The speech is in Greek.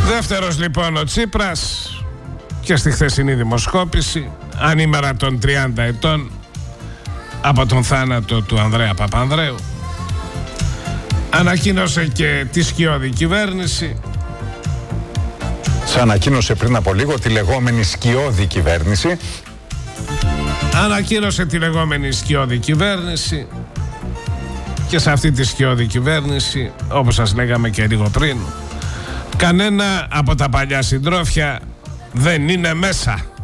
Δεύτερος λοιπόν ο Τσίπρας και στη χθεσινή δημοσκόπηση, ανήμερα των 30 ετών από τον θάνατο του Ανδρέα Παπανδρέου, ανακοίνωσε και τη σκιώδη κυβέρνηση. Ανακοίνωσε πριν από λίγο τη λεγόμενη σκιώδη κυβέρνηση. Ανακοίνωσε τη λεγόμενη σκιώδη κυβέρνηση και σε αυτή τη σκιώδη κυβέρνηση, όπως σας λέγαμε και λίγο πριν, κανένα από τα παλιά συντρόφια δεν είναι μέσα.